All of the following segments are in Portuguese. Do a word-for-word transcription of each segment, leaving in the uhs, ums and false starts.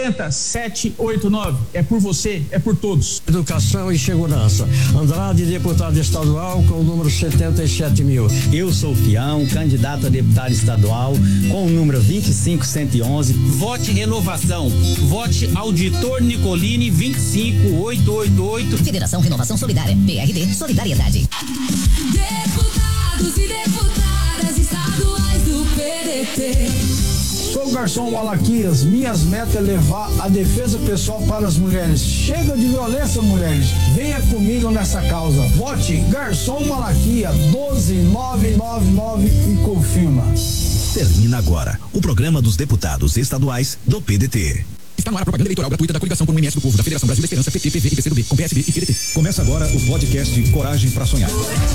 zero sete oito nove. É por você, é por todos. Educação e segurança. Andrade, deputado estadual, com o número setenta e sete mil. Eu sou Fião, candidato a deputado estadual, com o número vinte e cinco cento e onze. Vote renovação. Vote Auditor Nicolini vinte e cinco oito oito oito. Federação Renovação Solidária. P R D Solidariedade. Deputados e deputadas estaduais do P D T. Sou o garçom Malaquias, minhas metas é levar a defesa pessoal para as mulheres. Chega de violência, mulheres. Venha comigo nessa causa. Vote Garçom Malaquias doze nove nove nove e confirma. Termina agora o programa dos deputados estaduais do P D T. Está no ar a propaganda eleitoral gratuita da Coligação por um M S do Povo, da Federação Brasil da Esperança, P T, P V e P C do B, com P S B e P D T. Começa agora o podcast Coragem para Sonhar.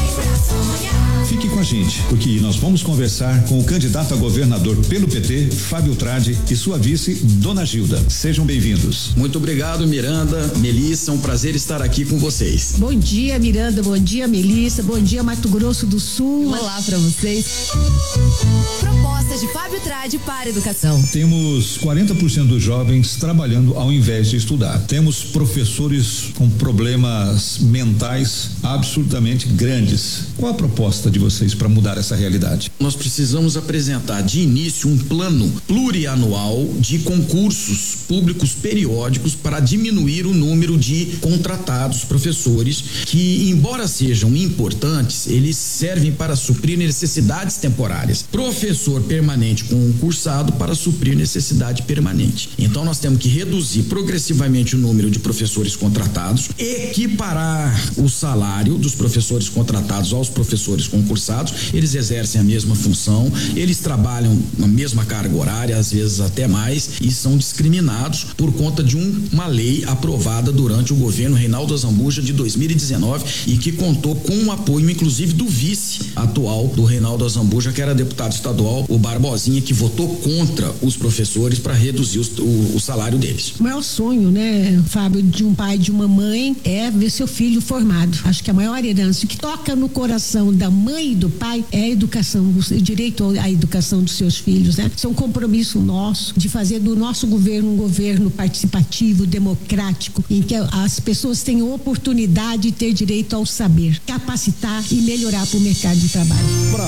Fique com a gente, porque nós vamos conversar com o candidato a governador pelo P T, Fábio Tradi, e sua vice, Dona Gilda. Sejam bem-vindos. Muito obrigado, Miranda, Melissa, um prazer estar aqui com vocês. Bom dia, Miranda, bom dia, Melissa, bom dia, Mato Grosso do Sul. Olá para vocês. Propostas de Fábio Tradi para a educação. Temos quarenta por cento dos jovens trabalhando ao invés de estudar. Temos professores com problemas mentais absolutamente grandes. Qual a proposta de vocês para mudar essa realidade? Nós precisamos apresentar de início um plano plurianual de concursos públicos periódicos para diminuir o número de contratados professores que, embora sejam importantes, eles servem para suprir necessidades temporárias. Professor permanente concursado para suprir necessidade permanente. Então nós temos que reduzir progressivamente o número de professores contratados, equiparar o salário dos professores contratados aos professores concursados. Eles exercem a mesma função, eles trabalham na mesma carga horária, às vezes até mais, e são discriminados por conta de um, uma lei aprovada durante o governo Reinaldo Azambuja de dois mil e dezenove e que contou com o apoio, inclusive, do vice atual do Reinaldo Azambuja, que era deputado estadual, o Barbosinha, que votou contra os professores para reduzir os, o, o salário deles. O maior sonho, né, Fábio, de um pai e de uma mãe é ver seu filho formado. Acho que a maior herança que toca no coração da mãe e do pai é a educação, o direito à educação dos seus filhos, né? Isso é um compromisso nosso de fazer do nosso governo um governo participativo, democrático, em que as pessoas tenham oportunidade de ter direito ao saber, capacitar e melhorar para o mercado de trabalho.